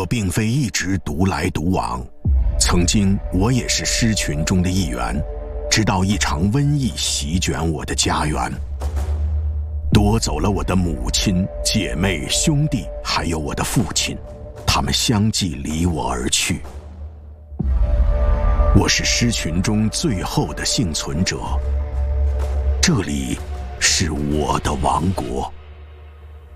并非一直独来独往，曾经我也是狮群中的一员，直到一场瘟疫席卷我的家园，夺走了我的母亲、姐妹、兄弟，还有我的父亲，他们相继离我而去。我是狮群中最后的幸存者，这里是我的王国。